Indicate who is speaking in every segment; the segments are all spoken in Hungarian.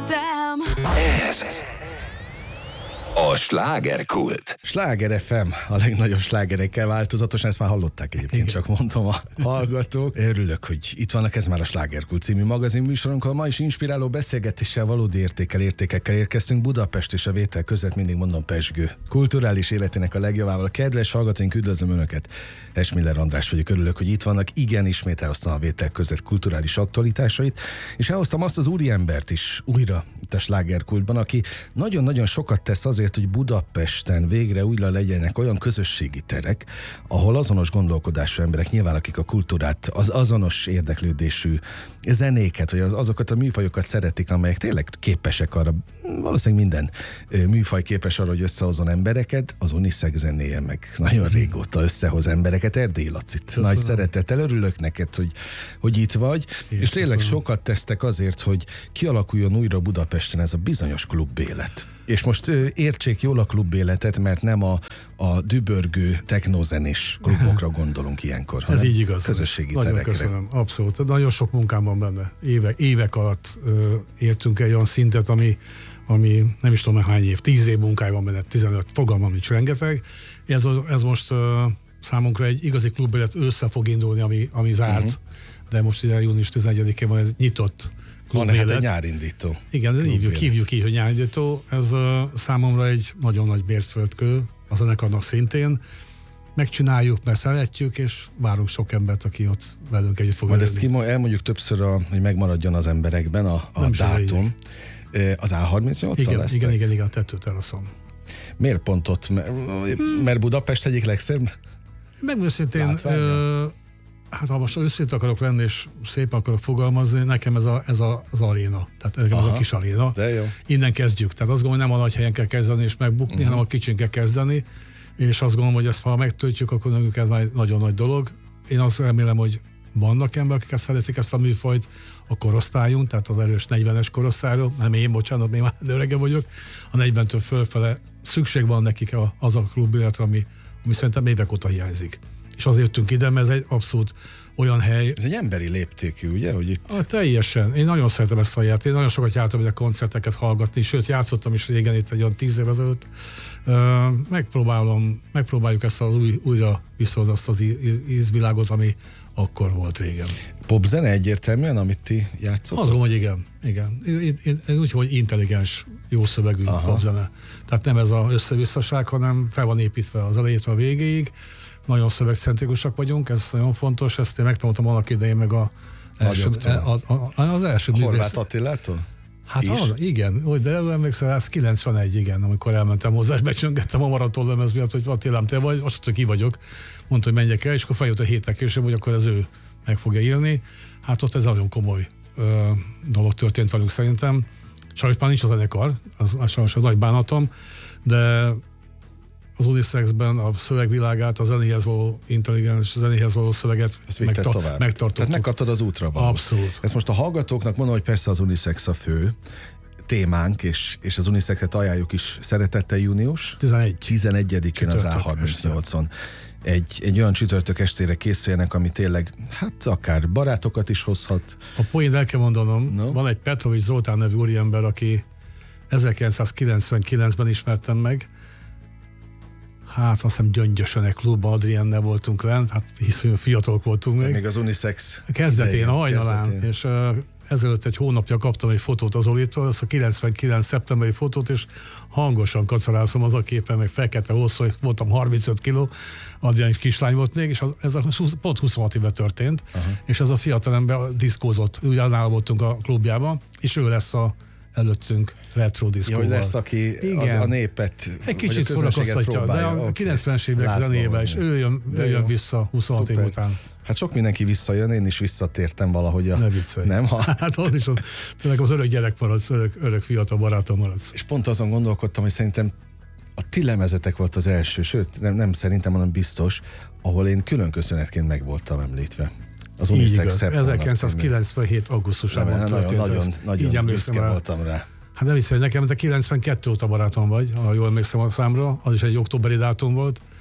Speaker 1: értem.
Speaker 2: Ez a slágerkult.
Speaker 3: Sláger FM, a legnagyobb slágerekkel változatosan, ezt már hallották egyébként, csak mondtam a hallgatók. Örülök, hogy itt vannak, ez már a Slágerkult című magazin műsorunk, ma is inspiráló beszélgetéssel, valódi értékekkel érkeztünk. Budapest és a vétel között, mindig mondom, pezsgő kulturális életének a legjobbával. Kedves hallgatóink, üdvözlöm Önöket! Esmiller András vagyok, örülök, hogy itt vannak. Igen, ismét elhoztam a vétel között kulturális aktualitásait, és elhoztam azt az úriembert is újra itt a Slágerkultban, aki nagyon-nagyon sokat tesz azért, hogy Budapesten végre újra legyenek olyan közösségi terek, ahol azonos gondolkodású emberek, nyilván akik a kultúrát, az azonos érdeklődésű zenéket, vagy azokat a műfajokat szeretik, amelyek tényleg képesek arra, valószínűleg minden műfaj képes arra, hogy összehozzon embereket, az unisex zenéje meg nagyon régóta összehoz embereket. Erdélyi Lacit nagy szeretettel örülök neked, hogy itt vagy, és tényleg sokat tesztek azért, hogy kialakuljon újra Budapesten ez a bizonyos klubélet. És most értsék jól a klubéletet, mert nem a dübörgő technozenés klubokra gondolunk ilyenkor, hanem
Speaker 4: ez így igaz.
Speaker 3: Közösségi
Speaker 4: nagyon
Speaker 3: terekre.
Speaker 4: Köszönöm, abszolút. Nagyon sok munkám van benne. Évek alatt értünk egy olyan szintet, ami nem is tudom hány év, 10 év munkája van benne, 15, fogalmam nincs, rengeteg. Ez most számunkra egy igazi klubélet össze fog indulni, ami zárt, de most ugye június 11-én van egy nyitott klubélet.
Speaker 3: Van egy nyárindító.
Speaker 4: Igen, hívjuk ki, hogy nyárindító. Ez számomra egy nagyon nagy mérföldkő, a zenekarnak szintén. Megcsináljuk, mert szeretjük, és várunk sok embert, aki ott velünk együtt fog
Speaker 3: ezt elmondjuk többször, hogy megmaradjon az emberekben a dátum. Az A38-on lesz?
Speaker 4: Igen, a tetőteraszon.
Speaker 3: Miért pont ott? Mert Budapest egyik legszebb?
Speaker 4: Megmondom szintén, hát ha most őszinte akarok lenni, és szépen akarok fogalmazni, nekem ez az aréna. Tehát nekem ez a kis aréna. Innen kezdjük. Tehát azt gondolom, hogy nem a nagy helyen kell kezdeni és megbukni, hanem a kicsin kell kezdeni. És azt gondolom, hogy ezt ha megtöltjük, akkor nekünk ez már egy nagyon nagy dolog. Én azt remélem, hogy vannak emberek, akik szeretik ezt a műfajt, a korosztályunk, tehát az erős 40-es korosztályról, nem én, bocsánat, még már örege vagyok, a 40-től fölfele szükség van nekik az a klubéletre, ami szerintem évek óta hiányzik. És azért jöttünk ide, mert ez egy abszolút olyan hely.
Speaker 3: Ez egy emberi léptékű, ugye, hogy itt...
Speaker 4: Teljesen. Én nagyon szeretem ezt a helyet. Én nagyon sokat jártam ide koncerteket hallgatni, sőt, játszottam is régen itt egy olyan 10 év ezelőtt. Megpróbáljuk ezt az újra viszont azt az ízvilágot, ami akkor volt régen.
Speaker 3: Popzene egyértelműen, amit ti játszottak?
Speaker 4: Azt gondolom, hogy igen. Ez úgy, hogy intelligens, jó szövegű popzene. Tehát nem ez az összevisszaság, hanem fel van építve az elejétől a végéig. Nagyon szövegcentrikusak vagyunk, ez nagyon fontos, ezt én megtanultam annak idején meg az első művész.
Speaker 3: Horváth Attilától?
Speaker 4: Hát igen, de emlékszel, ez 91, igen, amikor elmentem hozzá, és becsöngettem a maratonlemez miatt, hogy Attilám, te vagy, azt mondta, ki vagyok, mondta, hogy menjek el, és akkor feljött a héttel később, hogy akkor ez ő meg fogja írni. Hát ott ez nagyon komoly dolog történt velünk szerintem. Sajnos már nincs a zenekar, az sajnos az nagy bánatom, de az unisexben a szövegvilágát, a zenéhez való intelligens, zenéhez való szöveget megtartottuk.
Speaker 3: Tehát megkaptad az útra való.
Speaker 4: Abszolút.
Speaker 3: Ezt most a hallgatóknak mondom, hogy persze az unisex a fő témánk, és az unisexet ajánljuk is szeretettel június 11-én az A38-on. Egy olyan csütörtök estére készüljenek, ami tényleg, hát akár barátokat is hozhat.
Speaker 4: A poén el kell mondanom, van egy Petrovics Zoltán nevű úriember, aki 1999-ben ismertem meg. Hát azt hiszem Gyöngyösön egy klubban Adriennel voltunk lent, hát hiszem fiatalok voltunk még.
Speaker 3: Még az unisex
Speaker 4: kezdetén, a hajnalán, és ezelőtt egy hónapja kaptam egy fotót az Olitól, ezt a 99 szeptemberi fotót, és hangosan kacarázom az a képen, meg fekete hosszú, voltam 35 kiló, Adrien kislány volt még, és ez pont 26 éve történt, és ez a fiatalember diszkózott, ugye nála voltunk a klubjában, és ő lesz előttünk retro diszkóval.
Speaker 3: Hogy lesz, aki a népet,
Speaker 4: egy kicsit szórakoztatja, de a 90-es évek zenébe, és ő jön vissza 26 év után.
Speaker 3: Hát sok mindenki visszajön, én is visszatértem valahogy.
Speaker 4: Ne viccelj.
Speaker 3: Nem?
Speaker 4: Hát ott is tényleg az örök gyerek maradsz, örök fiatal barátom maradsz.
Speaker 3: És pont azon gondolkodtam, hogy szerintem a ti lemezetek volt az első, sőt, nem szerintem, hanem biztos, ahol én külön köszönetként meg voltam említve. Az unisex
Speaker 4: 1997. augusztusában történt.
Speaker 3: Nagyon büszke voltam rá.
Speaker 4: Hát nem hiszem, nekem te 92 óta barátom vagy, ha jól emlékszem a számra, az is egy októberi dátum volt.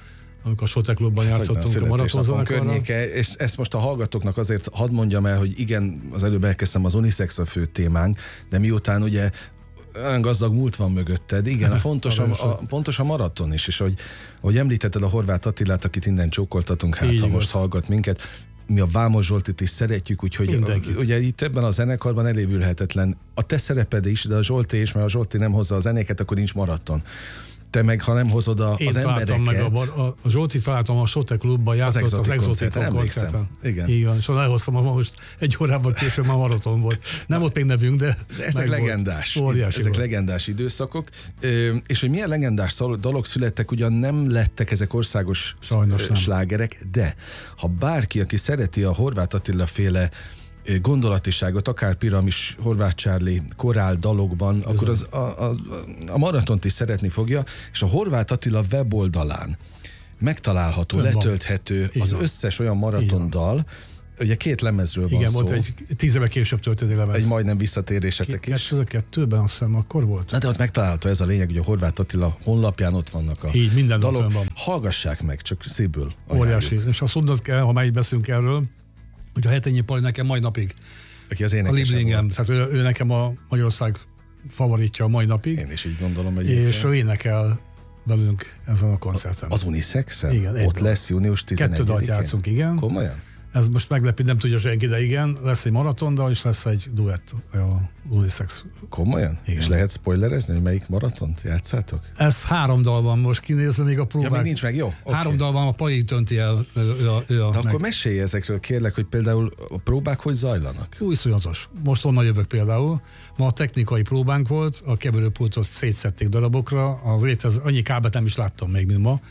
Speaker 4: amikor a Sote Klubban játszottunk a maratonzenekarral.
Speaker 3: És ezt most a hallgatóknak azért hadd mondjam el, hogy igen, az előbb elkezdtem, az unisex a fő témánk, de miután ugye olyan gazdag múlt van mögötted, igen, fontos a maraton is, és hogy említetted a Horváth Attilát, akit innen csókoltatunk, hát ha most hallgat minket, mi a Vámos Zsoltit is szeretjük, úgyhogy ugye itt ebben a zenekarban elévülhetetlen. A te szereped is, de a Zsolti is, mert a Zsolti nem hozza a zenéket, akkor nincs maraton. Te meg, ha nem hozod az embereket...
Speaker 4: Meg a Zsolti találtam a Sote Klubban, játszott az Exotikon koncerten.
Speaker 3: Igen.
Speaker 4: Igen, és elhoztam most egy órában később már maraton volt. Nem volt még nevünk, de
Speaker 3: ezek legendás. Ezek legendás időszakok. És hogy milyen legendás dalok születtek, ugyan nem lettek ezek országos slágerek, de ha bárki, aki szereti a Horváth Attila féle gondolatiságot, akár Piramis, Horváth Charlie, korál dalokban, akkor az a maratont is szeretni fogja, és a Horváth Attila weboldalán megtalálható, letölthető az összes olyan maratondal, ugye 2 lemezről van szó.
Speaker 4: Igen, volt egy 10 éve később történő lemez.
Speaker 3: Egy majdnem visszatérésetek is.
Speaker 4: 2002-ben azt hiszem akkor volt.
Speaker 3: Na de ott megtalálható, ez a lényeg, hogy a Horváth Attila honlapján ott vannak a
Speaker 4: minden
Speaker 3: dalok. Hallgassák meg, csak szívből.
Speaker 4: Óriási. És azt mondod kell, ha már így beszélünk erről, hogy a Hetényi Pali nekem mai napig
Speaker 3: aki az
Speaker 4: a Lieblingem, tehát ő nekem a Magyarország favoritja a mai napig.
Speaker 3: Én is így gondolom egyébként.
Speaker 4: És ő énekel velünk ezen a koncerten.
Speaker 3: Az Unisexen?
Speaker 4: Igen.
Speaker 3: Ott lesz június 11-én?
Speaker 4: 2 dalt játszunk, igen.
Speaker 3: Komolyan?
Speaker 4: Ez most meglepi, nem tudja senki, de igen, lesz egy maratondal, és lesz egy duett a Unisex.
Speaker 3: Komolyan? Igen. És lehet spoilerezni, hogy melyik maratont játszátok?
Speaker 4: Ez 3 dal van most kinézve, még a próbák.
Speaker 3: Ja, még nincs meg, jó?
Speaker 4: 3 dal van, a Pali dönti el.
Speaker 3: De akkor mesélj ezekről, kérlek, hogy például a próbák hogy zajlanak?
Speaker 4: Iszonyatos. Most onnan jövök például. Ma a technikai próbánk volt, a keverőpultot szétszették darabokra, annyi kábelt nem is láttam még, mint ma.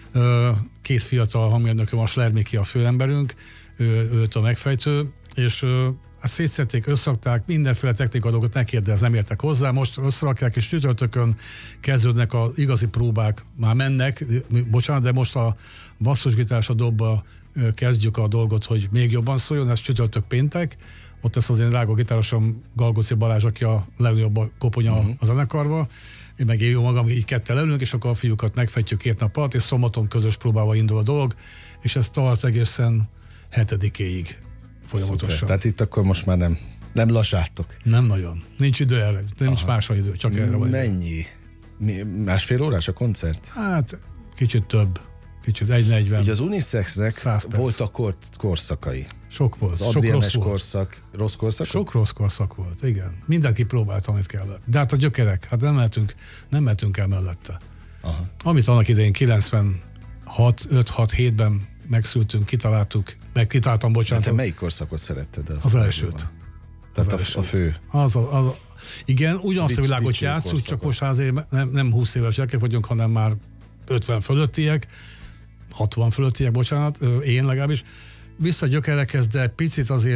Speaker 4: 2 fiatal hangmérnököm, a Slermiki a főemberünk, őt a megfejtő, és ezt szétszették, összerakták, mindenféle technikai dolgot ne kérdez, nem értek hozzá, most összerakják, és csütörtökön kezdődnek az igazi próbák, már mennek, bocsánat, de most a basszusgitárs a dobba kezdjük a dolgot, hogy még jobban szóljon, ez csütörtök péntek, ott lesz az én drága gitárosom Galgóci Balázs, aki a legnagyobb koponya a zenekarba, én meg jó magam, így 2 leülünk, és akkor a fiúkat megfejtjük 2 nap alatt, és szombaton közös próbával indul a dolog, és ez tart egészen 7-éig folyamatosan.
Speaker 3: Szuper. Tehát itt akkor most már nem lassátok.
Speaker 4: Nem nagyon. Nincs idő erre. Nincs másra idő, csak erre vagy.
Speaker 3: Mennyi? Másfél órás a koncert?
Speaker 4: Hát kicsit több. Kicsit 1:40.
Speaker 3: Ugye az Unisexnek voltak korszakai.
Speaker 4: Sok volt.
Speaker 3: Az Adriánes korszak, rossz korszak?
Speaker 4: Sok rossz korszak volt, igen. Mindenki próbált, amit kellett. De hát a gyökerek, hát nem mehetünk el mellette.
Speaker 3: Aha.
Speaker 4: Amit annak idején 96-5-6-7-ben megszültünk, kitaláltam, bocsánat.
Speaker 3: De te melyik korszakot szeretted?
Speaker 4: Az elsőt.
Speaker 3: Tehát a fő.
Speaker 4: Igen, ugyanazt a világot játszunk, csak most azért nem 20 éves gyerekek vagyunk, hanem már 50 fölöttiek, 60 fölöttiek, bocsánat, én legalábbis. Vissza gyökerekhez, de picit azért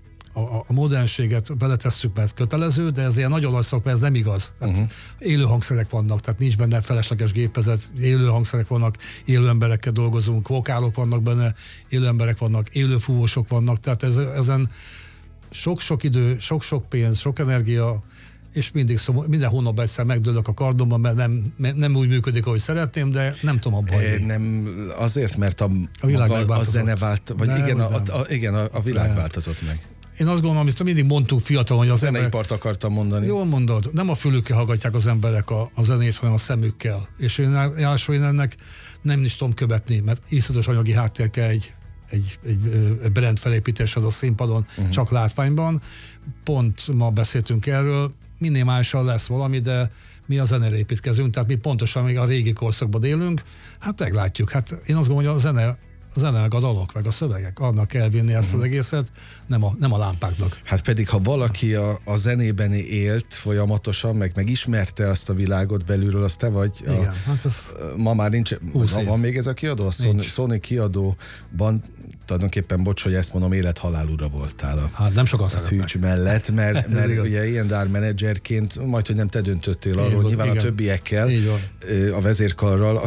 Speaker 4: a modernséget beletesszük, mert kötelező, de ez ilyen nagyon nagy szakma, ez nem igaz. Tehát élő hangszerek vannak, tehát nincs benne felesleges gépezet, élő hangszerek vannak, élő emberekkel dolgozunk, vokálok vannak benne, élő emberek vannak, élő fúvósok vannak, tehát ezen sok-sok idő, sok-sok pénz, sok energia, és minden hónapban egyszer megdőlök a kardomban, mert nem úgy működik, ahogy szeretném, de nem tudom abba hagyni.
Speaker 3: Nem, azért, mert a zene vagy igen, a világ változott meg.
Speaker 4: Én azt gondolom, amit mindig mondtunk fiatal, hogy az
Speaker 3: zeneipart akartam mondani.
Speaker 4: Jól mondod, nem a fülükkel hallgatják az emberek a zenét, hanem a szemükkel. És én ennek nem is tudom követni, mert iszonyatos anyagi háttér kell egy brand felépítéshez a színpadon, csak látványban. Pont ma beszéltünk erről, minimálisan lesz valami, de mi a zenére építkezünk, tehát mi pontosan még a régi korszakban élünk, hát meglátjuk. Hát én azt gondolom, hogy a zene meg a dalok, meg a szövegek, annak kell vinni ezt az egészet, nem a lámpáknak. Hát
Speaker 3: pedig, ha valaki a zenében élt folyamatosan, meg ismerte azt a világot belülről, az te vagy.
Speaker 4: Igen, hát ez
Speaker 3: ma már nincs, van még ez a kiadó? A Sony kiadóban tulajdonképpen, bocs, hogy ezt mondom, élet-halál ura voltál
Speaker 4: nem sokan
Speaker 3: a Szűcs mellett, mert ugye ilyen menedzserként majd, hogy nem te döntöttél arról, nyilván a többiekkel, a vezérkarral,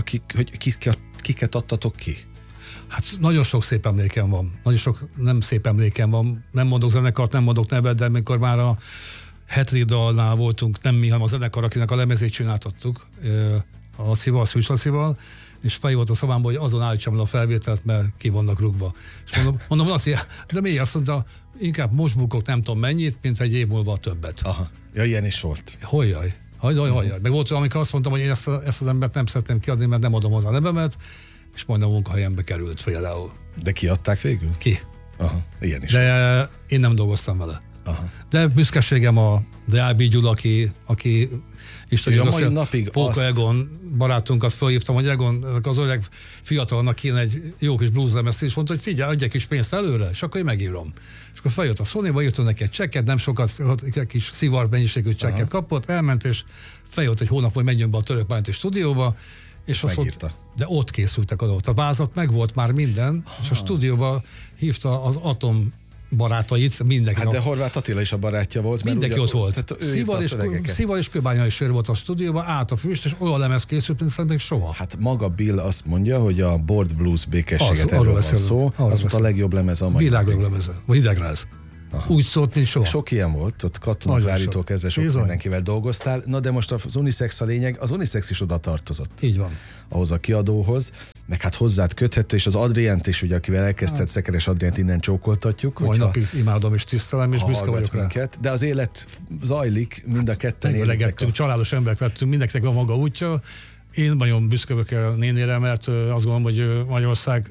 Speaker 3: kiket adtatok ki?
Speaker 4: Hát nagyon sok szép emlékem van. Nagyon sok nem szép emlékem van. Nem mondok zenekart, nem mondok nevet, de amikor már a 7. dalnál voltunk, nem mi, hanem a zenekar, akinek a lemezét csináltattuk, a Szűcs Lacival, és fej volt a szobámban, hogy azon állítsam le a felvételt, mert ki vannak rúgva. És mondom azt, de miért? Azt mondta, inkább most bukok nem tudom mennyit, mint egy év múlva többet.
Speaker 3: Aha. Ja, ilyen is volt.
Speaker 4: Hajjaj. Meg volt, amikor azt mondtam, hogy én ezt az embert nem szeretném kiadni, mert nem adom hozzá a nevemet, és majdnem a munkahelyembe került például.
Speaker 3: De kiadták végül?
Speaker 4: Ki.
Speaker 3: Aha, ilyen is.
Speaker 4: De én nem dolgoztam vele. Aha. De büszkeségem a Deáby Gyula, aki Isten
Speaker 3: mai napig
Speaker 4: Póka Egon barátunkat felhívtam, hogy Egon, az öreg fiatalnak kéne egy jó kis blueslemezt, és mondta, hogy figyelj, adj egy kis pénzt előre, és akkor én megírom. És akkor feljött a Sonyba, írtam neki egy csekket, nem sokat, egy kis szivar mennyiségű csekket kapott, elment, és feljött egy hónap, hogy menjünk be a Török Bánti stúdióba, és azt mondta, de ott készültek a vázat, meg volt már minden, és a stúdióba hívta az Atom barátait, mindenki.
Speaker 3: Hát de Horváth Attila is a barátja volt.
Speaker 4: Mindenki ott volt. Szíval és kőbányai sör volt a stúdióban, állt a füst, és olyan lemez készült, mint szerintem még soha.
Speaker 3: Hát maga Bill azt mondja, hogy a Board Blues békességet erről van szó, az volt a legjobb lemez a mai
Speaker 4: világlegjobb lemeze, vagy hidegráz. Úgy szólt, mint soha.
Speaker 3: Sok ilyen volt, ott Katonavárítól kezdve sok mindenkivel dolgoztál. Na de most az unisex a lényeg, az unisex is oda tartozott.
Speaker 4: Így van.
Speaker 3: Ahhoz a kiadóhoz, meg hát hozzád köthető, és az Adrient is, ugye, akivel elkezdted, Szekeres Adrient innen csókoltatjuk.
Speaker 4: Mai napig imádom és tisztelem, és büszke vagyok rá.
Speaker 3: De az élet zajlik, mind a ketten
Speaker 4: élegettünk, családos emberek lettünk, mindenkinek van maga útja. Én nagyon büszke vagyok a nénére, mert azt gondolom, hogy Magyarország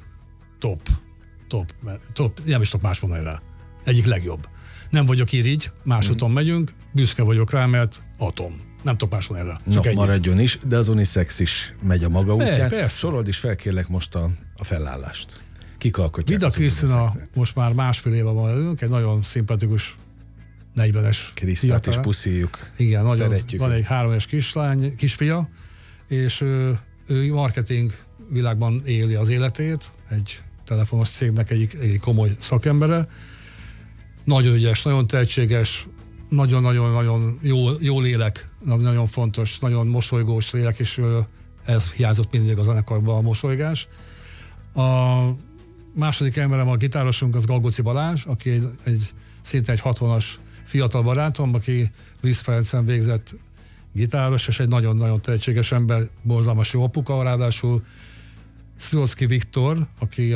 Speaker 4: top, nem is tudok más mondani rá. Egyik legjobb. Nem vagyok irigy, más úton megyünk, büszke vagyok rá, mert Atom. Nem tudok máson erre.
Speaker 3: No, maradjon is, de az unisex is megy a maga útján. Sorold is fel, kérlek most a felállást. Kik alkotják?
Speaker 4: Vida Krisztina most már másfél éve van velünk, egy nagyon szimpatikus 40-es
Speaker 3: Krisztát is puszíjuk.
Speaker 4: Igen, nagyon
Speaker 3: szeretjük.
Speaker 4: Van egy 3 éves kisfia, és ő marketing világban éli az életét, egy telefonos cégnek egy komoly szakembere. Nagyon ügyes, nagyon tehetséges, nagyon-nagyon jó lélek, nagyon fontos, nagyon mosolygós lélek, és ez hiányzott mindig a zenekarban, a mosolygás. A második emberem, a gitárosunk, az Galgóci Balázs, aki szinte egy 60-as fiatal barátom, aki Liszt Ferencen végzett gitáros, és egy nagyon-nagyon tehetséges ember, borzalmas jó apuka, ráadásul Szilocki Viktor, aki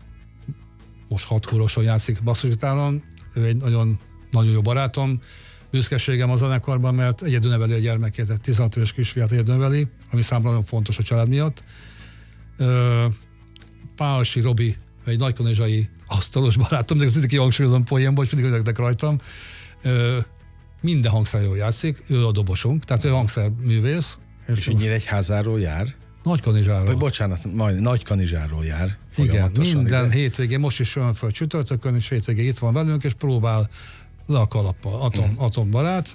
Speaker 4: most 6 húroson játszik basszusgitáron, ő egy nagyon jó barátom, büszkeségem a zenekarban, mert egyedül neveli a gyermekét, tehát 16 éves kisfiát egyedül neveli, ami számomra nagyon fontos a család miatt. Pálsi Robi, egy nagykanizsai asztalos barátom, de ezt mindig kihangsúlyozom poénból, és mindig örögnek rajtam. Minden hangszer jól játszik, ő a dobosunk, tehát ő hangszerművész.
Speaker 3: És Nyíregyházáról jár?
Speaker 4: Nagykanizsáról.
Speaker 3: Vagy bocsánat, majd Nagykanizsáról jár.
Speaker 4: Igen, minden hétvégén, most is jön föl csütörtökön, és hétvégén itt van velünk, és próbál le a kalappal, atombarát.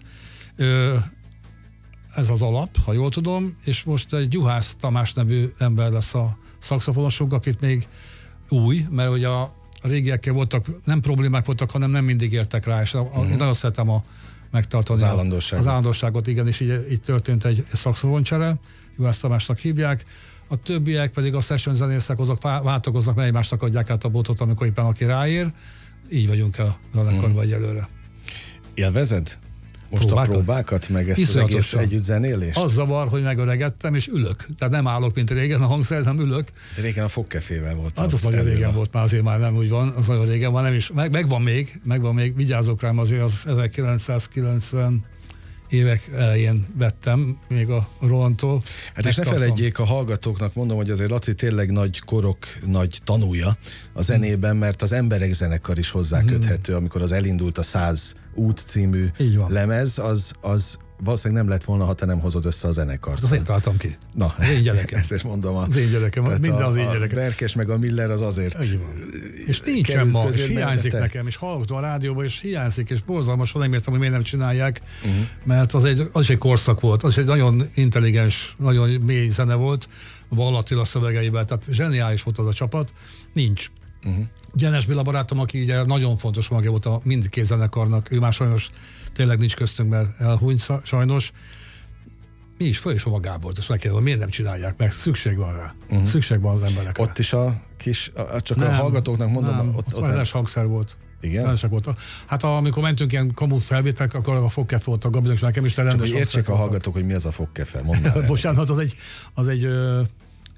Speaker 4: Ez az alap, ha jól tudom, és most egy Juhász Tamás nevű ember lesz a szaxofonosunk, akit még új, mert ugye a régiekkel voltak, nem problémák voltak, hanem nem mindig értek rá, és én nagyon szeretem megtartani az állandóságot, igen, és így történt egy szaxofoncsere, Juhász Tamásnak hívják, a többiek pedig a session zenészek, azok váltakoznak, mert egymásnak adják át a botot, amikor éppen aki ráér, így vagyunk a zenekarban egyelőre.
Speaker 3: Élvezed? Most a próbákat, meg ezt az egész együtt zenélést?
Speaker 4: Az zavar, hogy megöregedtem, és ülök. Tehát nem állok, mint régen a hangszer, nem ülök.
Speaker 3: De régen a fogkefével volt.
Speaker 4: Hát az nagyon régen volt, már azért már nem úgy van, az nagyon régen van, nem is. Megvan még, vigyázok rám, azért az 1990 évek elején vettem, még a Rolandtól.
Speaker 3: Hát és ne feledjék, a hallgatóknak mondom, hogy azért Laci tényleg nagy korok, nagy tanúja a zenében, mert az Emberek zenekar is hozzá köthető, amikor az elindult a 100 út című lemez, az valószínűleg nem lett volna, ha te nem hozod össze a zenekart.
Speaker 4: Az én találtam ki.
Speaker 3: Na,
Speaker 4: az én gyerekem.
Speaker 3: Ezért mondom.
Speaker 4: Az én gyerekem, minden az én gyerekem.
Speaker 3: A Berkes meg a Miller az azért.
Speaker 4: És nincsen ma, és hiányzik nekem, és hallgatom a rádióban, és hiányzik, és borzalmasan nem értem, hogy miért nem csinálják, mert az is egy korszak volt, az is egy nagyon intelligens, nagyon mély zene volt, Vall Attila szövegeivel, tehát zseniális volt az a csapat, nincs. Gyenes Béla barátom, aki ugye nagyon fontos magja volt a mindkét zenekarnak, ő már sajnos tényleg nincs köztünk, mert elhúnyt sajnos. Mi is föl és hova Gábort, ezt megkérdezem, miért nem csinálják, mert szükség van rá. Szükség van az emberekre.
Speaker 3: Ott is csak nem, a hallgatóknak mondom.
Speaker 4: Nem, ott lenes hangszer volt.
Speaker 3: Igen?
Speaker 4: Volt. Hát amikor mentünk ilyen kamu felvételek, akkor a fogkef volt a Gabinak, és nekem is rendes
Speaker 3: hangszer. Értsék a hallgatók, hogy mi az a fogkefe, mondd el.
Speaker 4: Bocsánat, az egy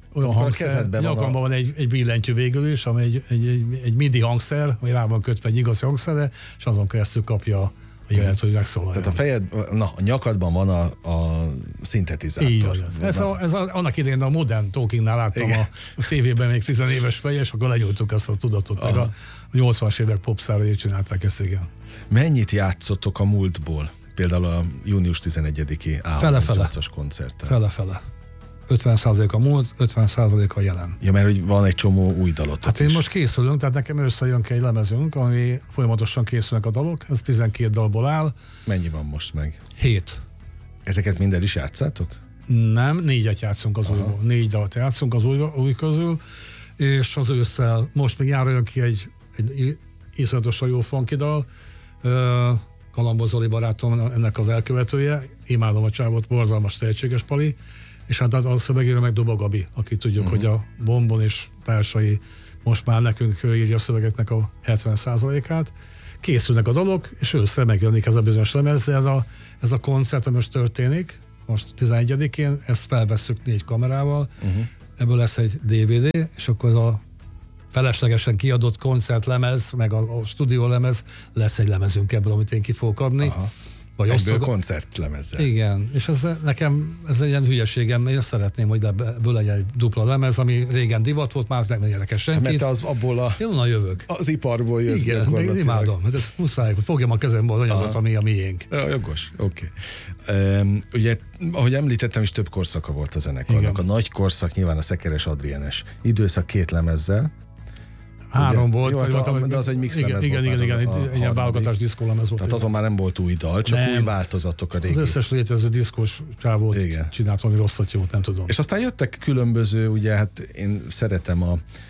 Speaker 4: olyan hangszer, nyakamban van egy billentyű végül is, ami egy MIDI hangszer, ami rá van kötve egy igazi hangszerre, és azon keresztül kapja a jelet, hogy megszólaljon.
Speaker 3: Tehát a fejed, a nyakadban van a szintetizátor.
Speaker 4: Így van. Ez annak idején a Modern Talkingnál láttam a tévében még 10 éves feje, és akkor lenyúltuk azt a tudatot, meg a 80-as évek popszárai csinálták ezt, igen.
Speaker 3: Mennyit játszottok a múltból? Például a június 11-i A38-as koncerten.
Speaker 4: Fele-fele. 50% a múlt, 50% a jelen.
Speaker 3: Ja, mert hogy van egy csomó új dalot.
Speaker 4: Hát én most készülünk, tehát nekem összejön egy lemezünk, ami folyamatosan készülnek a dalok, ez 12 dalból áll.
Speaker 3: Mennyi van most meg?
Speaker 4: 7.
Speaker 3: Ezeket minden is játszátok?
Speaker 4: Nem, 4-et játszunk az újból. 4 dalat játszunk az új közül, és az ősszel most még járjon ki egy iszonyatosan jó funky dal, Galambos Zoli barátom ennek az elkövetője, imádom a csávot, borzalmas tehetséges pali, és hát a szövegére meg Doba Gabi, aki tudjuk, hogy a Bombon és társai most már nekünk írja a szövegeknek a 70%-át. Készülnek a dalok, és ősszel megjelenik ez a bizonyos lemez, de ez a koncert, ami most történik, most 11-én, ezt felvesszük 4 kamerával, ebből lesz egy DVD, és akkor ez a feleslegesen kiadott koncertlemez, meg a stúdiólemez, lesz egy lemezünk ebből, amit én ki fogok adni.
Speaker 3: Vagy ebből koncertlemezzel.
Speaker 4: Igen, és nekem ez egy ilyen hülyeségem, én szeretném, hogy ebből legyen egy dupla lemez, ami régen divat volt, már nem érdekes senki.
Speaker 3: Mert te az abból
Speaker 4: onnan jövök.
Speaker 3: Az iparból jössz.
Speaker 4: Igen, én imádom. Hát ez muszáj, hogy fogjam a kezembe az anyagot, ami a miénk.
Speaker 3: Ja, jogos, oké. Ugye, ahogy említettem is, több korszaka volt a zenekarnak. A nagy korszak nyilván a Szekeres Adrienes időszak 2 lemezzel.
Speaker 4: 3 volt.
Speaker 3: Jó, de az egy mix lemez
Speaker 4: volt. Igen, egy ilyen válogatás diszkólemez volt.
Speaker 3: Tehát azon már nem volt új dal, csak új változatok a régi. Az
Speaker 4: összes létező diszkós csávót csinált valami rosszat, jót, nem tudom.
Speaker 3: És aztán jöttek különböző, ugye hát én szeretem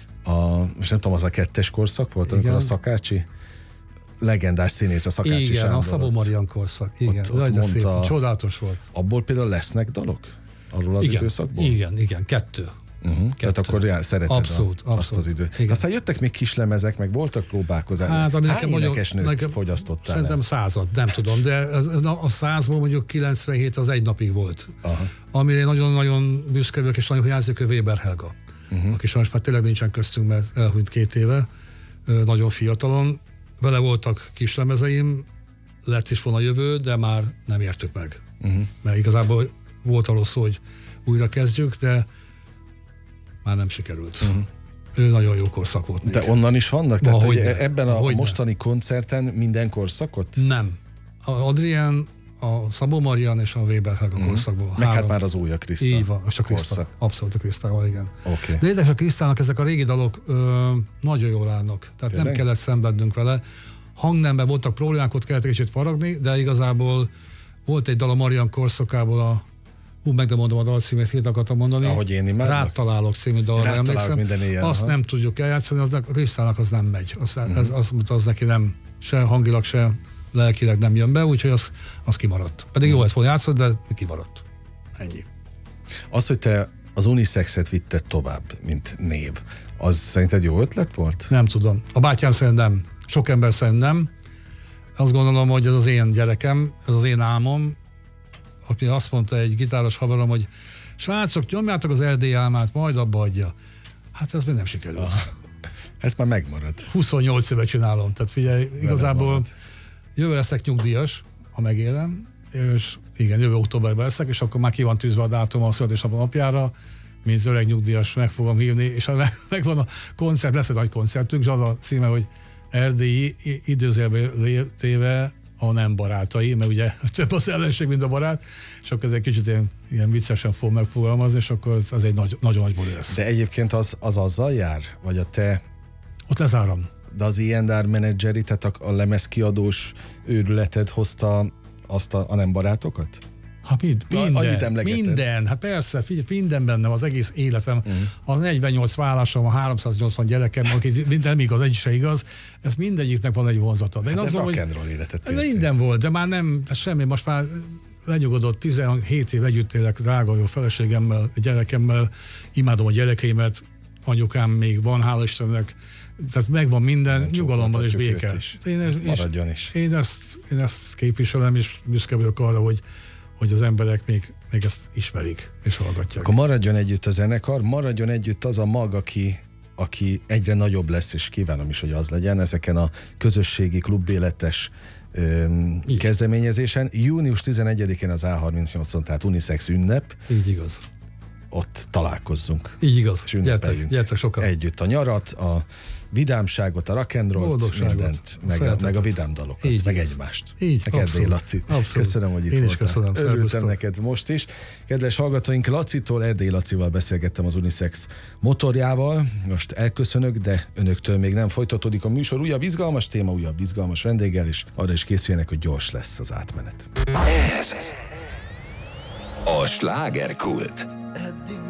Speaker 3: most nem tudom, az a 2-es korszak volt, amikor a Szakácsi legendás színész, a Szakácsi
Speaker 4: igen,
Speaker 3: Sándor.
Speaker 4: A Szabó Marian korszak. Igen,
Speaker 3: ott
Speaker 4: de szép, csodálatos volt.
Speaker 3: Abból például lesznek dalok? Arról az időszakból?
Speaker 4: Igen, 2.
Speaker 3: Tehát akkor szereted
Speaker 4: abszolút.
Speaker 3: Azt az időt. Aztán jöttek még kislemezek, meg voltak próbálkozások.
Speaker 4: Hát,
Speaker 3: hány énekesnőt fogyasztottál?
Speaker 4: Szerintem 100, nem tudom, de a 100-ból mondjuk 97 az egy napig volt. Amire nagyon-nagyon büszke vagyok, és nagyon hiányzik, hogy Weber Helga. Aki sajnos már tényleg nincsen köztünk, mert elhunyt 2 éve, nagyon fiatalon. Vele voltak kislemezeim, lett is volna jövő, de már nem értük meg. Mert igazából volt arról szó, hogy újra kezdjük, de már nem sikerült. Ő nagyon jó korszak volt még.
Speaker 3: De onnan is vannak? Tehát, hogy ebben a mostani koncerten minden korszakot?
Speaker 4: Nem. A Adrien, a Szabó Marian és a Weber Helga korszakból.
Speaker 3: Meg hát már az új a Kriszta.
Speaker 4: Így van, és a Kriszta. Abszolút a Krisztával, igen.
Speaker 3: Okay.
Speaker 4: De érdekes, a Krisztának ezek a régi dalok nagyon jól állnak. Tehát nem kellett szenvednünk vele. Hangnemben voltak problémák, ott kellett kicsit faragni, de igazából volt egy dal a Marian korszakából, meg nem mondom a dalcímét, hét akartam mondani.
Speaker 3: Ahogy én imádlak.
Speaker 4: Rád találok című dalra emlékszem. Azt nem tudjuk eljátszani, a Krisztának az nem megy. Az neki nem, se hangilag, se lelkileg nem jön be, úgyhogy az kimaradt. Pedig jó lett volna játszani, de kimaradt. Ennyi.
Speaker 3: Az, hogy te az unisexet vitted tovább, mint név, az szerinted jó ötlet volt?
Speaker 4: Nem tudom. A bátyám szerint nem. Sok ember szerint nem. Azt gondolom, hogy ez az én gyerekem, ez az én álmom. Aki azt mondta egy gitáros haverom, hogy srácok, nyomjátok az erdélyi álmát, majd abba adja. Hát ez még nem sikerült.
Speaker 3: Ez már megmarad.
Speaker 4: 28 éve csinálom. Tehát figyelj, igazából jövő leszek nyugdíjas, ha megélem, és igen, jövő októberben leszek, és akkor már ki van tűzve a dátum a születésnapom napjára, mint öreg nyugdíjas meg fogom hívni, és megvan a koncert, lesz egy nagy koncertünk, és az a címe, hogy erdélyi időzélbe téve a nem barátai, mert ugye több az ellenség, mint a barát, és akkor ez egy kicsit ilyen viccesen fog megfogalmazni, és akkor az egy nagyon nagy buli lesz.
Speaker 3: De egyébként az azzal jár? Vagy a te...
Speaker 4: Ott lezárom.
Speaker 3: De az E&R menedzseri, tehát a lemezkiadós őrületed hozta azt a nem barátokat?
Speaker 4: Hát minden, hát persze, minden bennem, az egész életem, a 48 vállásom, a 380 gyerekem, aki minden igaz, egy se igaz, ez mindegyiknek van egy vonzata. De én azt gondolom, hogy minden volt, de már nem, semmi, most már lenyugodott, 17 év együtt élek drága jó feleségemmel, gyerekemmel, imádom a gyerekeimet, anyukám még van, hála Istennek, tehát megvan minden, nyugalomban és béke.
Speaker 3: Maradjon is.
Speaker 4: Én ezt képviselem, és büszke vagyok arra, hogy hogy az emberek még ezt ismerik és hallgatják.
Speaker 3: Akkor maradjon együtt a zenekar, maradjon együtt az a mag, aki egyre nagyobb lesz, és kívánom is, hogy az legyen ezeken a közösségi klubéletes kezdeményezésen. Június 11-én az A38-on, tehát unisex ünnep.
Speaker 4: Így igaz.
Speaker 3: Ott találkozzunk.
Speaker 4: Így igaz.
Speaker 3: És ünnepeljünk
Speaker 4: gyertek sokan.
Speaker 3: együtt a nyarat, a vidámságot, a rock'n'rollt, mindent, meg a vidám dalokat, így meg igaz. Egymást.
Speaker 4: Így,
Speaker 3: meg Erdély Laci. Köszönöm, hogy itt voltál.
Speaker 4: Én is köszönöm.
Speaker 3: Örültem neked most is. Kedves hallgatóink, Lacitól, Erdély Lacival beszélgettem, az Unisex motorjával. Most elköszönök, de önöktől még nem folytatódik a műsor. Újabb izgalmas téma, újabb izgalmas vendéggel, és arra is készüljenek, hogy gyors lesz az átmenet.
Speaker 2: Ez a slágerkult.